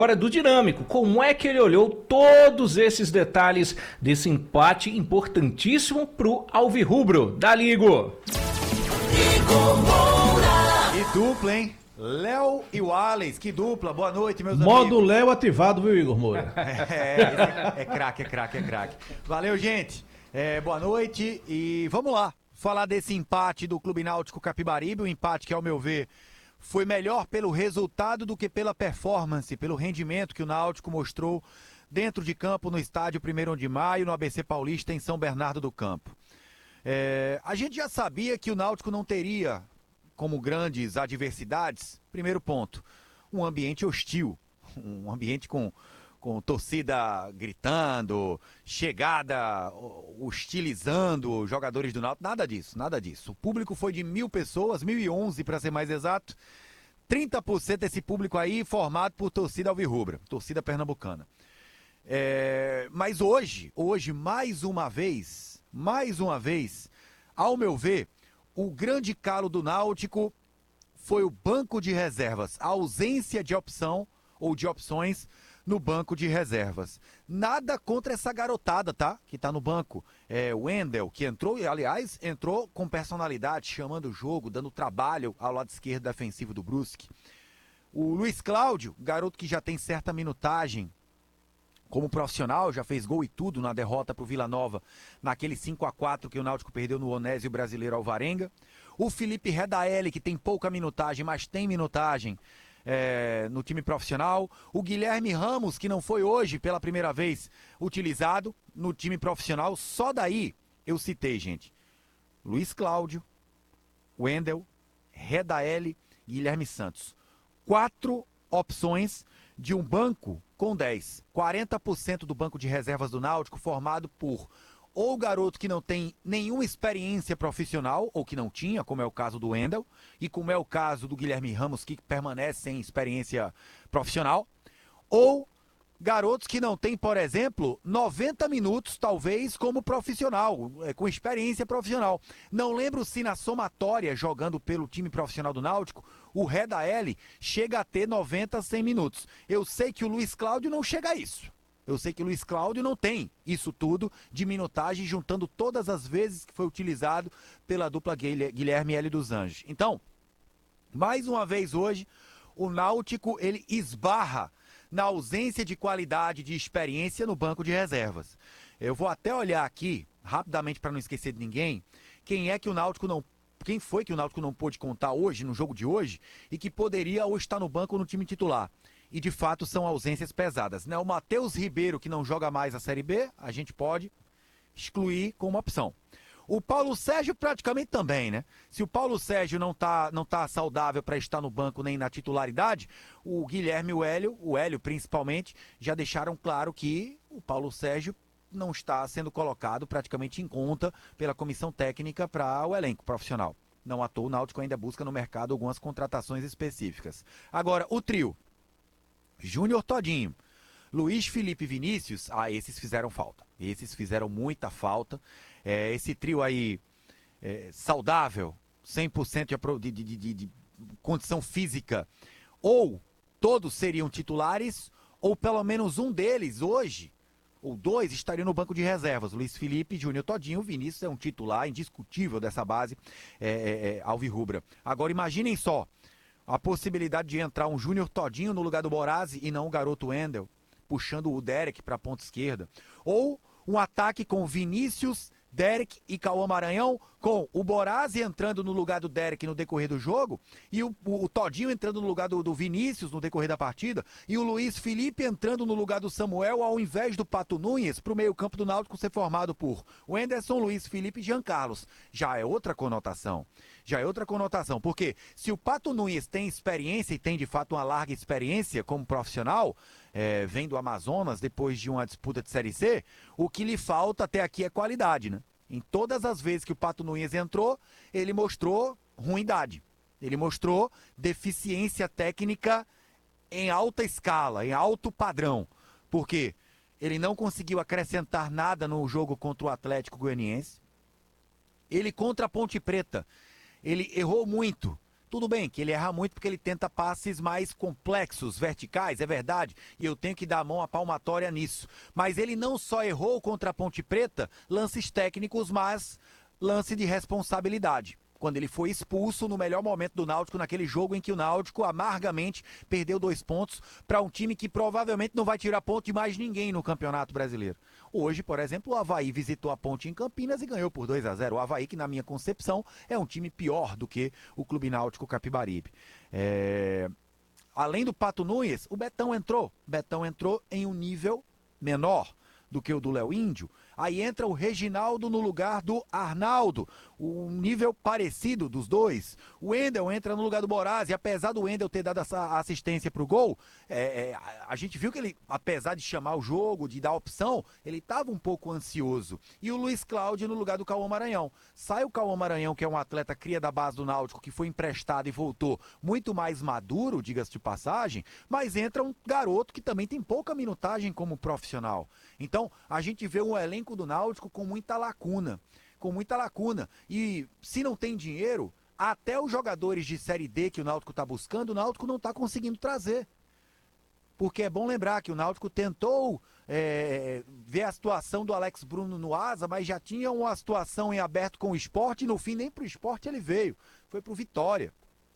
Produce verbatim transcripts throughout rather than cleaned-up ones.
Agora do Dinâmico, como é que ele olhou todos esses detalhes desse empate importantíssimo pro Alvirrubro? Dá-lhe, Igor! Igor Moura! E dupla, hein? Léo e Wallace, que dupla, boa noite, meus Modo amigos. Modo Léo ativado, viu, Igor Moura? É, é, é craque, é craque, é craque. Valeu, gente. É, boa noite e vamos lá. Falar desse empate do Clube Náutico Capibaribe, um empate que, ao meu ver, foi melhor pelo resultado do que pela performance, pelo rendimento que o Náutico mostrou dentro de campo no estádio primeiro de maio, no A B C Paulista, em São Bernardo do Campo. É, a gente já sabia que o Náutico não teria como grandes adversidades, primeiro ponto, um ambiente hostil, um ambiente com, com torcida gritando, chegada hostilizando jogadores do Náutico, nada disso, nada disso. O público foi de mil pessoas, mil e onze para ser mais exato, trinta por cento desse público aí formado por torcida alvirrubra, torcida pernambucana. É, mas hoje, hoje, mais uma vez, mais uma vez, ao meu ver, o grande calo do Náutico foi o banco de reservas, a ausência de opção ou de opções no banco de reservas. Nada contra essa garotada, tá? Que tá no banco. É, o Wendel, que entrou, e aliás, entrou com personalidade, chamando o jogo, dando trabalho ao lado esquerdo defensivo do Brusque. O Luiz Cláudio, garoto que já tem certa minutagem como profissional, já fez gol e tudo na derrota pro Vila Nova, naquele cinco a quatro que o Náutico perdeu no Onésio Brasileiro Alvarenga. O Felipe Redaelli, que tem pouca minutagem, mas tem minutagem é, no time profissional. O Guilherme Ramos, que não foi hoje pela primeira vez utilizado no time profissional. Só daí eu citei, gente, Luiz Cláudio, Wendel, Redaelli e Guilherme Santos. Quatro opções de um banco com dez. quarenta por cento do banco de reservas do Náutico formado por ou garoto que não tem nenhuma experiência profissional, ou que não tinha, como é o caso do Wendel, e como é o caso do Guilherme Ramos, que permanece sem experiência profissional, ou garotos que não têm, por exemplo, noventa minutos, talvez, como profissional, com experiência profissional. Não lembro se na somatória, jogando pelo time profissional do Náutico, o Redaelli chega a ter noventa, cem minutos. Eu sei que o Luiz Cláudio não chega a isso. Eu sei que o Luiz Cláudio não tem isso tudo de minutagem, juntando todas as vezes que foi utilizado pela dupla Guilherme L. dos Anjos. Então, mais uma vez hoje, o Náutico, ele esbarra na ausência de qualidade, de experiência no banco de reservas. Eu vou até olhar aqui, rapidamente para não esquecer de ninguém, quem é que o Náutico não, quem foi que o Náutico não pôde contar hoje, no jogo de hoje, e que poderia ou estar no banco ou no time titular. E de fato são ausências pesadas, né? O Matheus Ribeiro, que não joga mais a Série B, a gente pode excluir como opção. O Paulo Sérgio praticamente também, né? Se o Paulo Sérgio não tá, não tá saudável para estar no banco nem na titularidade, o Guilherme e o Hélio, o Hélio principalmente, já deixaram claro que o Paulo Sérgio não está sendo colocado praticamente em conta pela comissão técnica para o elenco profissional. Não à toa, o Náutico ainda busca no mercado algumas contratações específicas. Agora, o trio. Júnior Todinho, Luiz Felipe Vinícius, ah, esses fizeram falta. Esses fizeram muita falta. É, esse trio aí, é, saudável, cem por cento de, de, de, de condição física, ou todos seriam titulares, ou pelo menos um deles hoje, ou dois, estariam no banco de reservas. Luiz Felipe, Júnior Todinho, Vinícius é um titular indiscutível dessa base é, é, é, alvirrubra. Agora imaginem só, a possibilidade de entrar um Júnior Todinho no lugar do Borazzi e não o garoto Wendel, puxando o Derek para a ponta esquerda. Ou um ataque com Vinícius, Derek e Cauã Maranhão, com o Borazzi entrando no lugar do Derek no decorrer do jogo, e o, o, o Todinho entrando no lugar do, do Vinícius no decorrer da partida, e o Luiz Felipe entrando no lugar do Samuel, ao invés do Pato Nunes, para o meio-campo do Náutico ser formado por Wenderson, Luiz Felipe e Jean Carlos. Já é outra conotação. Já é outra conotação, porque se o Pato Nunes tem experiência, e tem de fato uma larga experiência como profissional, é, vem do Amazonas depois de uma disputa de Série C, o que lhe falta até aqui é qualidade, né? Em todas as vezes que o Pato Nunes entrou, ele mostrou ruindade. Ele mostrou deficiência técnica em alta escala, em alto padrão. Por quê? Ele não conseguiu acrescentar nada no jogo contra o Atlético Goianiense. Ele contra a Ponte Preta, ele errou muito. Tudo bem que ele erra muito porque ele tenta passes mais complexos, verticais, é verdade, e eu tenho que dar a mão à palmatória nisso. Mas ele não só errou contra a Ponte Preta lances técnicos, mas lance de responsabilidade. Quando ele foi expulso no melhor momento do Náutico, naquele jogo em que o Náutico amargamente perdeu dois pontos para um time que provavelmente não vai tirar ponto de mais ninguém no Campeonato Brasileiro. Hoje, por exemplo, o Avaí visitou a Ponte em Campinas e ganhou por dois a zero. O Avaí, que na minha concepção é um time pior do que o Clube Náutico Capibaribe. É... Além do Pato Nunes, o Betão entrou. O Betão entrou em um nível menor do que o do Léo Índio. Aí entra o Reginaldo no lugar do Arnaldo, um nível parecido dos dois. O Wendel entra no lugar do Boraz, e apesar do Wendel ter dado essa assistência pro gol, é, é, a gente viu que ele, apesar de chamar o jogo, de dar opção, ele estava um pouco ansioso. E o Luiz Cláudio no lugar do Cauã Maranhão. Sai o Cauã Maranhão, que é um atleta cria da base do Náutico, que foi emprestado e voltou muito mais maduro, diga-se de passagem, mas entra um garoto que também tem pouca minutagem como profissional. Então, a gente vê um elenco do Náutico com muita lacuna, com muita lacuna. E se não tem dinheiro, até os jogadores de Série D que o Náutico está buscando, o Náutico não está conseguindo trazer. Porque é bom lembrar que o Náutico tentou é, ver a situação do Alex Bruno no Asa, mas já tinha uma situação em aberto com o Sport e no fim nem para o Sport ele veio, foi para o Vitória.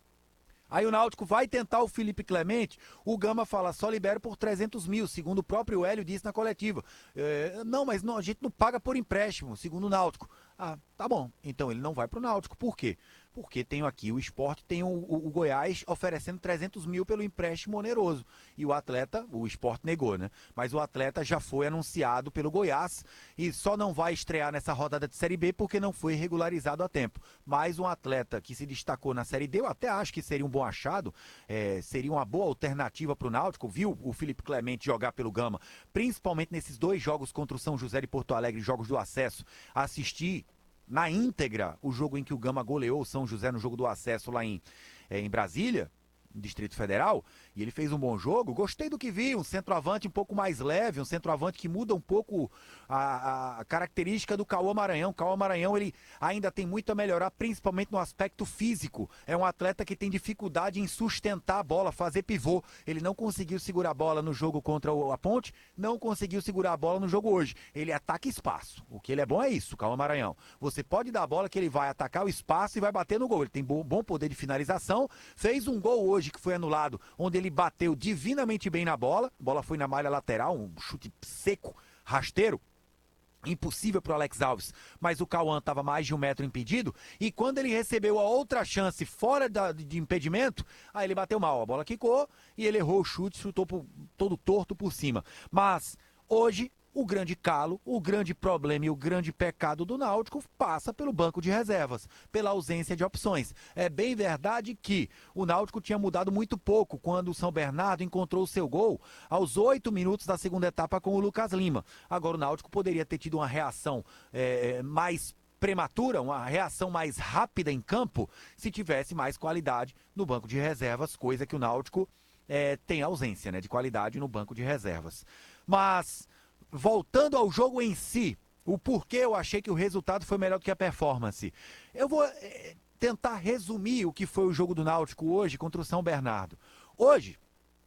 Aí o Náutico vai tentar o Felipe Clemente, o Gama fala, só libera por trezentos mil, segundo o próprio Hélio disse na coletiva. É, não, mas não, a gente não paga por empréstimo, segundo o Náutico. Ah, tá bom, então ele não vai pro Náutico, por quê? Porque tem aqui o Sport, tem o, o, o Goiás oferecendo trezentos mil pelo empréstimo oneroso. E o atleta, o Sport negou, né? Mas o atleta já foi anunciado pelo Goiás e só não vai estrear nessa rodada de Série B porque não foi regularizado a tempo. Mas um atleta que se destacou na Série D, eu até acho que seria um bom achado, é, seria uma boa alternativa pro Náutico. Viu o Felipe Clemente jogar pelo Gama, principalmente nesses dois jogos contra o São José de Porto Alegre, jogos do acesso, assistir na íntegra o jogo em que o Gama goleou o São José no jogo do acesso lá em, é, em Brasília, no Distrito Federal, e ele fez um bom jogo. Gostei do que vi, um centroavante um pouco mais leve, um centroavante que muda um pouco a, a característica do Cauã Maranhão. O Cauã Maranhão, ele ainda tem muito a melhorar, principalmente no aspecto físico. É um atleta que tem dificuldade em sustentar a bola, fazer pivô. Ele não conseguiu segurar a bola no jogo contra a Ponte, não conseguiu segurar a bola no jogo hoje. Ele ataca espaço. O que ele é bom é isso, Cauã Maranhão. Você pode dar a bola que ele vai atacar o espaço e vai bater no gol. Ele tem bom poder de finalização, fez um gol hoje que foi anulado, onde ele bateu divinamente bem na bola, a bola foi na malha lateral, um chute seco, rasteiro, impossível para o Alex Alves, mas o Cauã estava mais de um metro impedido, e quando ele recebeu a outra chance fora da, de impedimento, aí ele bateu mal, a bola quicou e ele errou o chute, chutou por, todo torto por cima. Mas hoje o grande calo, o grande problema e o grande pecado do Náutico passa pelo banco de reservas, pela ausência de opções. É bem verdade que o Náutico tinha mudado muito pouco quando o São Bernardo encontrou o seu gol aos oito minutos da segunda etapa com o Lucas Lima. Agora o Náutico poderia ter tido uma reação é, mais prematura, uma reação mais rápida em campo, se tivesse mais qualidade no banco de reservas, coisa que o Náutico é, tem ausência, né, de qualidade no banco de reservas. Mas voltando ao jogo em si, o porquê eu achei que o resultado foi melhor do que a performance. Eu vou é, tentar resumir o que foi o jogo do Náutico hoje contra o São Bernardo. Hoje,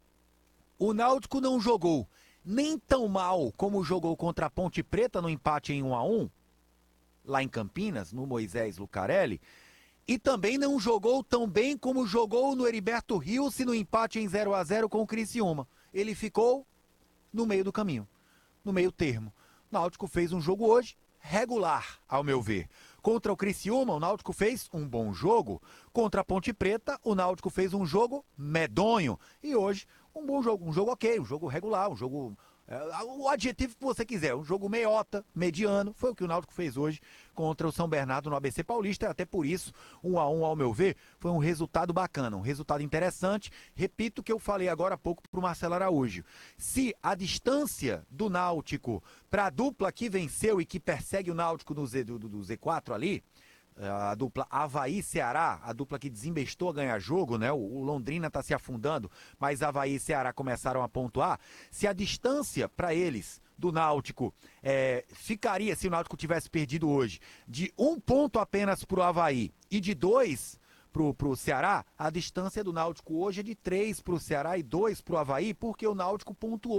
o Náutico não jogou nem tão mal como jogou contra a Ponte Preta no empate em um a um, lá em Campinas, no Moisés Lucarelli, e também não jogou tão bem como jogou no Heriberto Rios no empate em zero a zero com o Criciúma. Ele ficou no meio do caminho, no meio termo. O Náutico fez um jogo hoje regular, ao meu ver. Contra o Criciúma, o Náutico fez um bom jogo. Contra a Ponte Preta, o Náutico fez um jogo medonho. E hoje, um bom jogo, um jogo ok, um jogo regular, um jogo... É, o adjetivo que você quiser, um jogo meiota, mediano, foi o que o Náutico fez hoje contra o São Bernardo no A B C Paulista, e até por isso, um a um, ao meu ver, foi um resultado bacana, um resultado interessante. Repito o que eu falei agora há pouco para o Marcelo Araújo. Se a distância do Náutico para a dupla que venceu e que persegue o Náutico no Z, do, do Z quatro ali, a dupla Avaí-Ceará, a dupla que desembestou a ganhar jogo, né? O, o Londrina está se afundando, mas Avaí e Ceará começaram a pontuar. Se a distância para eles do Náutico é, ficaria, se o Náutico tivesse perdido hoje, de um ponto apenas para o Avaí e de dois pro, pro Ceará, a distância do Náutico hoje é de três pro Ceará e dois pro Avaí, porque o Náutico pontuou